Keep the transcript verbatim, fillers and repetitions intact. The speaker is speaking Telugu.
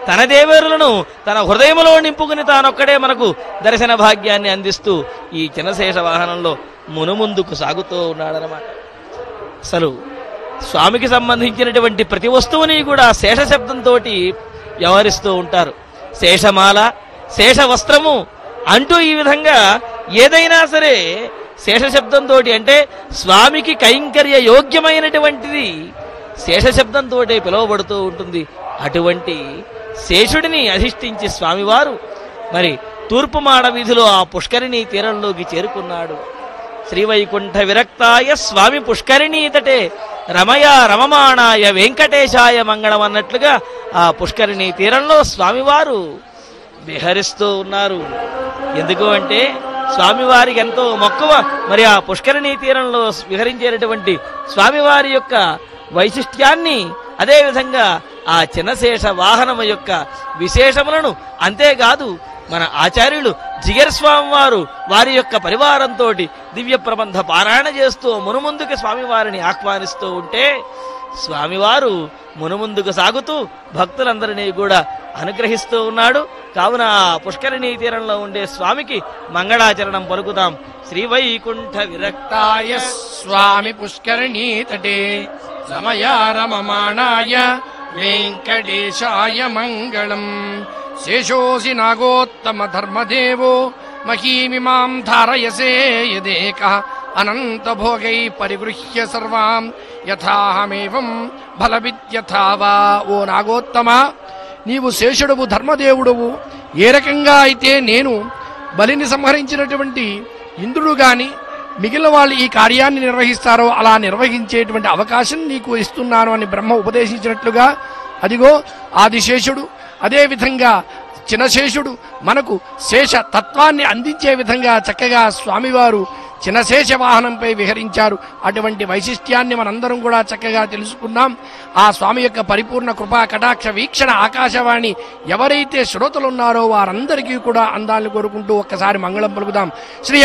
తన దేవేరులను తన హృదయంలో నింపుకుని తానొక్కడే మనకు దర్శన భాగ్యాన్ని అందిస్తూ ఈ చిన్నశేష వాహనంలో మునుముందుకు సాగుతూ ఉన్నాడనమాట. అసలు స్వామికి సంబంధించినటువంటి ప్రతి వస్తువుని కూడా శేష శబ్దంతో వ్యవహరిస్తూ ఉంటారు. శేషమాల, శేష వస్త్రము అంటూ ఈ విధంగా ఏదైనా సరే శేష శబ్దంతో, అంటే స్వామికి కైంకర్య యోగ్యమైనటువంటిది శేష శబ్దంతో పిలువబడుతూ ఉంటుంది. అటువంటి శేషుడిని అధిష్ఠించి స్వామివారు మరి తూర్పు మాడ వీధిలో ఆ పుష్కరిణీ తీరంలోకి చేరుకున్నాడు. శ్రీవైకుంఠ విరక్తాయ స్వామి పుష్కరిణీతటే రమయ రమమాణాయ వెంకటేశాయ మంగళం అన్నట్లుగా ఆ పుష్కరిణీ తీరంలో స్వామివారు విహరిస్తూ ఉన్నారు. ఎందుకు అంటే స్వామివారికి ఎంతో మక్కువ మరి ఆ పుష్కరిణీ తీరంలో విహరించేటటువంటి స్వామివారి యొక్క వైశిష్ట్యాన్ని, అదేవిధంగా ఆ చిన్నశేష వాహనము యొక్క విశేషములను, అంతేకాదు మన ఆచార్యులు జిగర్ స్వామి వారు వారి యొక్క పరివారంతో దివ్య ప్రబంధ పారాయణ చేస్తూ మునుముందుకు స్వామివారిని ఆహ్వానిస్తూ ఉంటే స్వామివారు మునుముందుకు సాగుతూ భక్తులందరినీ కూడా అనుగ్రహిస్తూ ఉన్నాడు. కావున పుష్కరిణీ తీరంలో ఉండే స్వామికి మంగళాచరణం పలుకుదాం. శ్రీవైకుంఠ విరక్తాయ స్వామి పుష్కరిణీ తటే రమయ రమమాణాయ వెంకటేశాయ మంగళం. శేషోసి నాగోత్తమ ధర్మదేవో మహీమిమాం ధారయసే యదేకః అనంత భోగై పరిగృహ్య సర్వాం యథాహమేవం బలవిద్యథా వా. ఓ నాగోత్తమ, నీవు శేషుడవు, ధర్మదేవుడవు. ఏ రకంగా అయితే నేను బలిని సంహరించినటువంటి ఇంద్రుడు గాని మిగిలిన వాళ్ళు ఈ కార్యాన్ని నిర్వహిస్తారో అలా నిర్వహించేటువంటి అవకాశం నీకు ఇస్తున్నాను అని బ్రహ్మ ఉపదేశించినట్లుగా, అదిగో ఆదిశేషుడు, అదేవిధంగా చిన్నశేషుడు మనకు శేష తత్వాన్ని అందించే విధంగా చక్కగా స్వామివారు చిన్నశేష వాహనంపై విహరించారు. అటువంటి వైశిష్ట్యాన్ని మనందరం కూడా చక్కగా తెలుసుకున్నాం. ఆ స్వామి యొక్క పరిపూర్ణ కృపా కటాక్ష వీక్షణ ఆకాశవాణి ఎవరైతే శ్రోతలున్నారో వారందరికీ కూడా అందాలను కోరుకుంటూ ఒక్కసారి మంగళం పలుకుదాం. శ్రీ